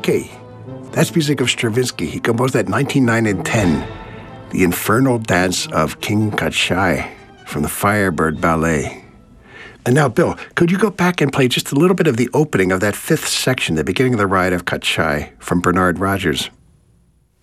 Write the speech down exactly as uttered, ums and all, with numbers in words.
Okay, that's music of Stravinsky. He composed that in nineteen nine and ten. The Infernal Dance of King Kachai from the Firebird Ballet. And now, Bill, could you go back and play just a little bit of the opening of that fifth section, the beginning of the ride of Kachai from Bernard Rogers?